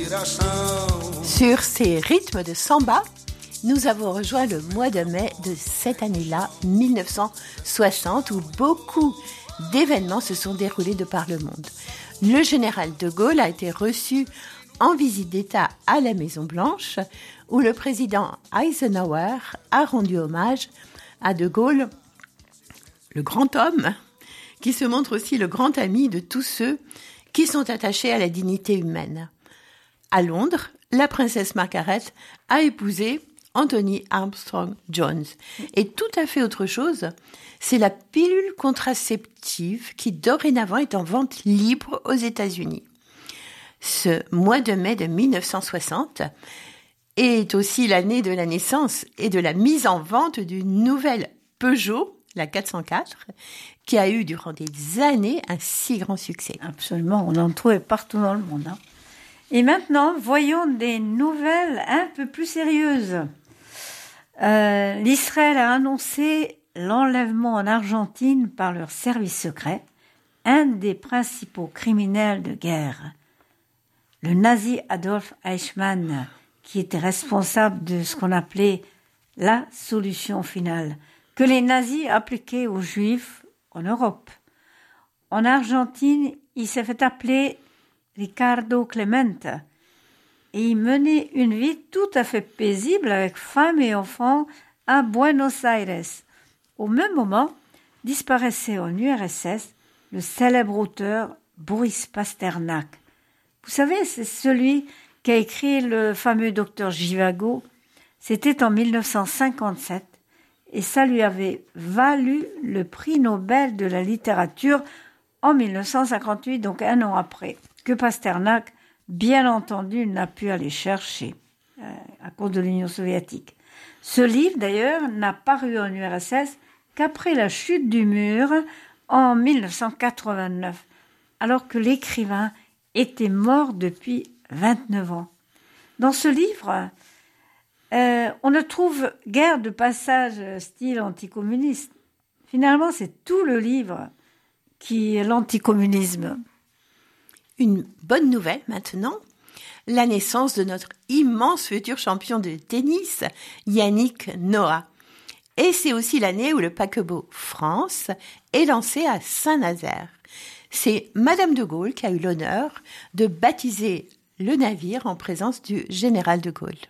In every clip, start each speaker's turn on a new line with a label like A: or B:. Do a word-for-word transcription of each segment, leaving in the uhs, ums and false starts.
A: Sur ces rythmes de samba, nous avons rejoint le mois de mai de cette année-là, mille neuf cent soixante, où beaucoup d'événements se sont déroulés de par le monde. Le général de Gaulle a été reçu en visite d'État à la Maison-Blanche, où le président Eisenhower a rendu hommage à de Gaulle, le grand homme, qui se montre aussi le grand ami de tous ceux qui sont attachés à la dignité humaine. À Londres, la princesse Margaret a épousé Anthony Armstrong Jones. Et tout à fait autre chose, c'est la pilule contraceptive qui dorénavant est en vente libre aux États-Unis. Ce mois de mai de mille neuf cent soixante est aussi l'année de la naissance et de la mise en vente d'une nouvelle Peugeot, la quatre cent quatre, qui a eu durant des années un si grand succès.
B: Absolument, on en trouvait partout dans le monde. Hein. Et maintenant, voyons des nouvelles un peu plus sérieuses. Euh, L'Israël a annoncé l'enlèvement en Argentine par leur service secret, un des principaux criminels de guerre, le nazi Adolf Eichmann, qui était responsable de ce qu'on appelait la solution finale, que les nazis appliquaient aux Juifs en Europe. En Argentine, il s'est fait appeler Ricardo Clemente et il menait une vie tout à fait paisible avec femme et enfants à Buenos Aires. Au même moment, disparaissait en U R S S le célèbre auteur Boris Pasternak. Vous savez, c'est celui qui a écrit le fameux Docteur Zhivago. C'était en mille neuf cent cinquante-sept et ça lui avait valu le prix Nobel de la littérature en mille neuf cent cinquante-huit, donc un an après, que Pasternak, bien entendu, n'a pu aller chercher euh, à cause de l'Union soviétique. Ce livre, d'ailleurs, n'a paru en U R S S qu'après la chute du mur en mille neuf cent quatre-vingt-neuf, alors que l'écrivain était mort depuis vingt-neuf ans. Dans ce livre, euh, on ne trouve guère de passages style anticommuniste. Finalement, c'est tout le livre qui est l'anticommunisme.
A: Une bonne nouvelle maintenant, la naissance de notre immense futur champion de tennis, Yannick Noah. Et c'est aussi l'année où le paquebot France est lancé à Saint-Nazaire. C'est Madame de Gaulle qui a eu l'honneur de baptiser le navire en présence du général de Gaulle.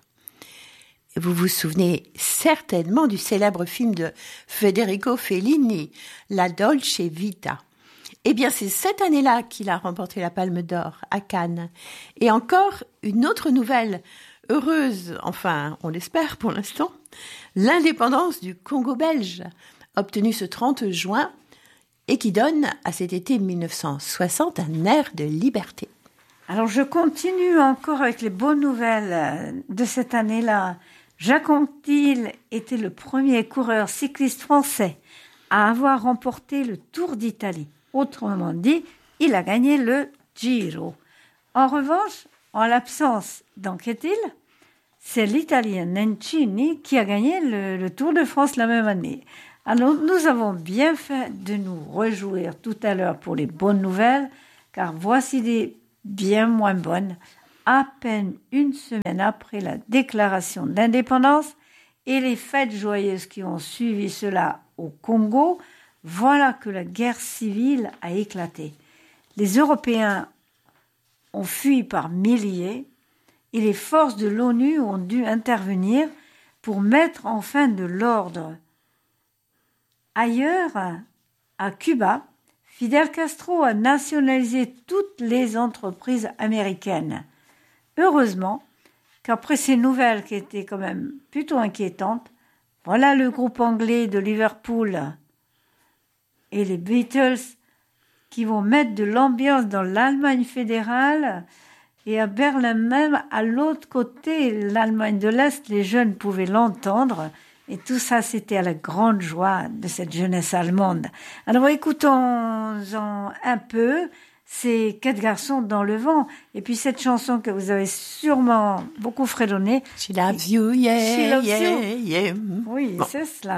A: Vous vous souvenez certainement du célèbre film de Federico Fellini, La Dolce Vita. Eh bien, c'est cette année-là qu'il a remporté la Palme d'Or à Cannes. Et encore une autre nouvelle heureuse, enfin, on l'espère pour l'instant, l'indépendance du Congo belge, obtenue ce trente juin, et qui donne à cet été mille neuf cent soixante un air de liberté.
B: Alors, je continue encore avec les bonnes nouvelles de cette année-là. Jacques Anquetil était le premier coureur cycliste français à avoir remporté le Tour d'Italie. Autrement dit, il a gagné le Giro. En revanche, en l'absence d'Anquetil, c'est l'Italien Nencini qui a gagné le, le Tour de France la même année. Alors, nous avons bien fait de nous réjouir tout à l'heure pour les bonnes nouvelles, car voici des bien moins bonnes. À peine une semaine après la déclaration d'indépendance et les fêtes joyeuses qui ont suivi cela au Congo, voilà que la guerre civile a éclaté. Les Européens ont fui par milliers et les forces de l'ONU ont dû intervenir pour mettre enfin de l'ordre. Ailleurs, à Cuba, Fidel Castro a nationalisé toutes les entreprises américaines. Heureusement qu'après ces nouvelles qui étaient quand même plutôt inquiétantes, voilà le groupe anglais de Liverpool et les Beatles qui vont mettre de l'ambiance dans l'Allemagne fédérale et à Berlin même, à l'autre côté, l'Allemagne de l'Est, les jeunes pouvaient l'entendre et tout ça, c'était à la grande joie de cette jeunesse allemande. Alors écoutons-en un peu, ces quatre garçons dans le vent et puis cette chanson que vous avez sûrement beaucoup fredonnée.
A: She loves you, yeah,
B: She loves
A: yeah,
B: you.
A: yeah.
B: Oui,
A: Bon.
B: c'est cela.